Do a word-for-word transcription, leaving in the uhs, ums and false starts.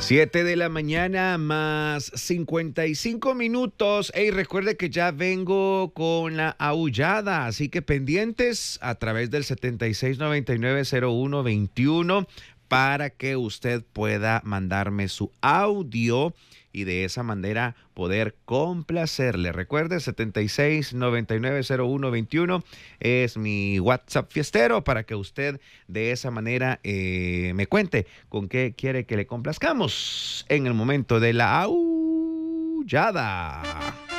Siete de la mañana más cincuenta y cinco minutos. Hey, recuerde que ya vengo con la aullada, así que pendientes a través del setenta y seis noventa y nueve cero uno veintiuno para que usted pueda mandarme su audio y de esa manera poder complacerle. Recuerde, setenta y seis noventa y nueve cero uno veintiuno es mi WhatsApp fiestero para que usted de esa manera eh, me cuente con qué quiere que le complazcamos en el momento de la aullada.